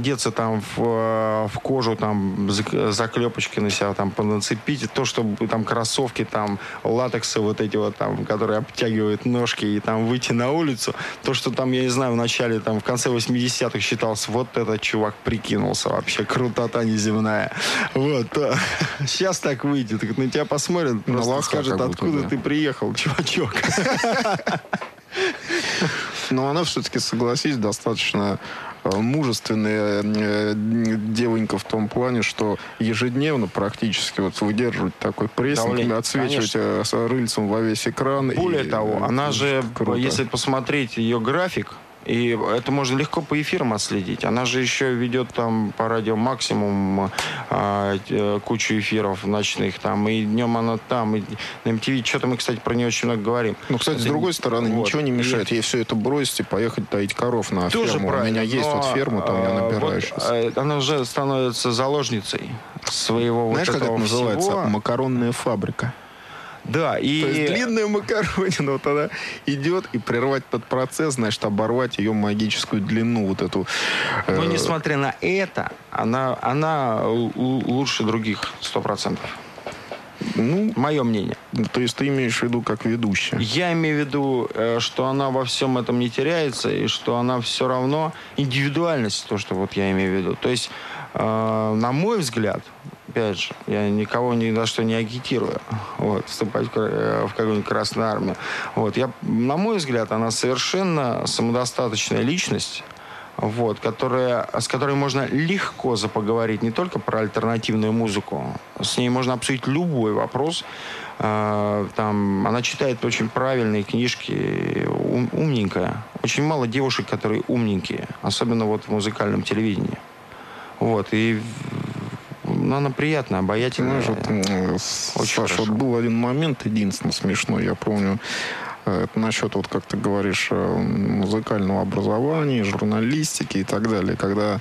одеться там в кожу, там заклепочки на себя там понацепить, то, чтобы там кроссовки, там латексы вот эти вот там, которые обтягивают ножки, и там выйти на улицу, то, что там, я не знаю, в начале, там, в конце 80-х считался, вот этот чувак прикинулся вообще, крутота неземная. Вот. Сейчас так выйдет, на тебя посмотрят, просто скажут, откуда ты приехал, чувачок. Но она все-таки, согласись, достаточно мужественная девонька в том плане, что ежедневно практически вот выдерживать такой прессинг, отсвечивать рыльцем во весь экран. Более того, она же, круто. Если посмотреть ее график, и это можно легко по эфирам отследить. Она же еще ведет там по радио Максимум кучу эфиров ночных там. И днем она там, и на MTV. Что-то мы, кстати, про нее очень много говорим. Ну, кстати, с другой стороны, вот. Ничего не мешает ей все это бросить и поехать таить коров на тоже ферму. У меня есть вот ферма, там я набираю сейчас. Она уже становится заложницей своего. Знаешь, вот как это называется? Всего. Макаронная фабрика. Да, и... То есть длинная макаронина, вот она идет, и прервать этот процесс, значит, оборвать ее магическую длину, вот эту... Но несмотря на это, она лучше других 100%. Ну, мое мнение. То есть ты имеешь в виду как ведущая? Я имею в виду, что она во всем этом не теряется, и что она все равно индивидуальность, то, что вот я имею в виду. То есть, на мой взгляд, опять же, я никого ни за что не агитирую, вот, вступать в какую-нибудь Красную Армию. Вот, на мой взгляд, она совершенно самодостаточная личность, вот, с которой можно легко поговорить не только про альтернативную музыку, с ней можно обсудить любой вопрос. Там, она читает очень правильные книжки, умненькая. Очень мало девушек, которые умненькие, особенно вот в музыкальном телевидении. Вот, и она приятная, обаятельная. Саша, вот был один момент, единственный смешной, я помню, это насчет, вот как ты говоришь, музыкального образования, журналистики и так далее. Когда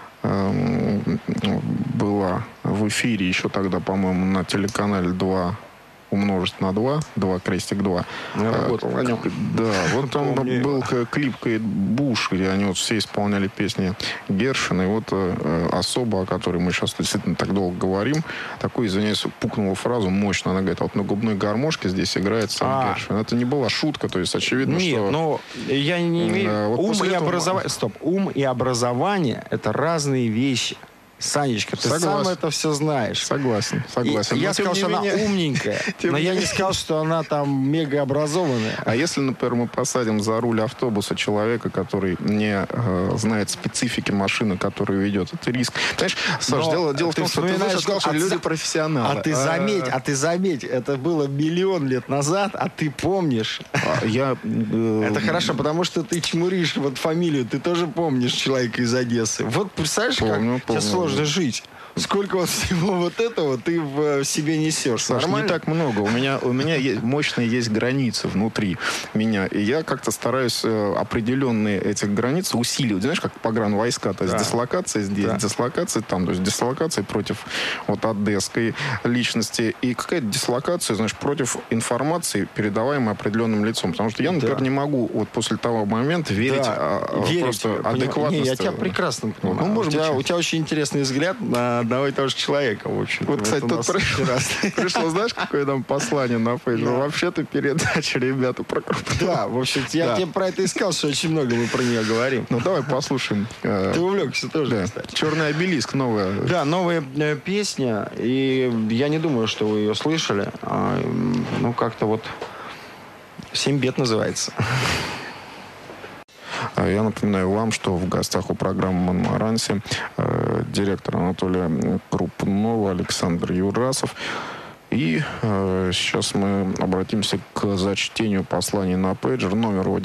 была в эфире еще тогда, по-моему, на телеканале 2 умножить на 2, 2 крестик 2. Я работал на нем. Да, вот там был клип Кейт Буш, где они вот все исполняли песни Гершвина, и вот особа, о которой мы сейчас действительно так долго говорим, такой, извиняюсь, пукнула фразу мощно. Она говорит, а вот на губной гармошке здесь играет сам Гершвин. Это не была шутка, то есть очевидно, нет, что... Нет, но я не имею... Вот ум и образование... Стоп. Ум и образование — это разные вещи. Санечка, ты сам это все знаешь. Согласен. Я сказал, что она умненькая, но я не сказал, что она там мега образованная. А если, например, мы посадим за руль автобуса человека, который не знает специфики машины, которую ведет, это риск. Знаешь, Саш, дело в том, что ты сказал, что люди профессионалы. А ты заметь, это было миллион лет назад, а ты помнишь. Это хорошо, потому что ты чмуришь вот фамилию, ты тоже помнишь человека из Одессы. Вот представляешь, как тебе сложно жить. Сколько вот всего вот этого ты в себе несешь? Саш, не так много. У меня мощные есть границы внутри меня. И я как-то стараюсь определенные эти границы усиливать. Знаешь, как погранвойска. То есть дислокация здесь, дислокация там. То есть дислокация против вот одесской личности. И какая-то дислокация, знаешь, против информации, передаваемой определенным лицом. Потому что я, например, не могу вот после того момента верить просто адекватности. Не, я тебя прекрасно понимаю. Ну, может быть, у тебя очень интересный взгляд на одного и того же человека, в общем. Вот, кстати, тут пришло, знаешь, какое нам послание на фейсбуке? Вообще-то передача, ребята, про коррупцию. Да, в общем, я тебе про это и сказал, что очень много мы про нее говорим. Ну, давай послушаем. Ты увлекся тоже, кстати. «Черный обелиск» новая. Да, новая песня, и я не думаю, что вы ее слышали. Ну, как-то вот «7 бед» называется. Я напоминаю вам, что в гостях у программы «Монмаранси» директор Анатолия Крупнова, Александр Юрасов. И сейчас мы обратимся к зачтению посланий на пейджер. Номер его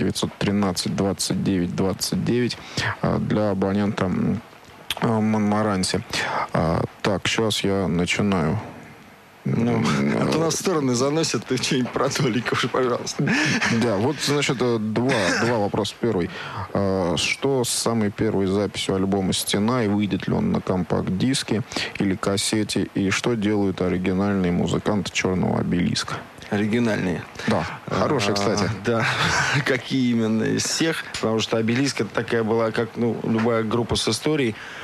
913-29-29 для абонента Монмаранси. Так, сейчас я начинаю. А то нас в стороны заносят, ты что-нибудь про Толика уже, пожалуйста. Да, вот, значит, два вопроса. Первый. Что с самой первой записью альбома «Стена», и выйдет ли он на компакт-диске или кассете, и что делают оригинальные музыканты «Черного обелиска»? Оригинальные. Да, хорошие, кстати. Да, какие именно из всех, потому что «Обелиск» это такая была, как любая группа с историей.